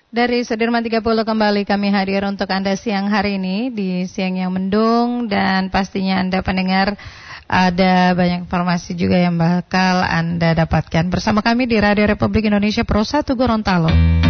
Dari Sudirman 30 kembali kami hadir untuk Anda siang hari ini di Siang yang Mendung. Dan pastinya Anda pendengar ada banyak informasi juga yang bakal Anda dapatkan bersama kami di Radio Republik Indonesia Pro 1 Gorontalo.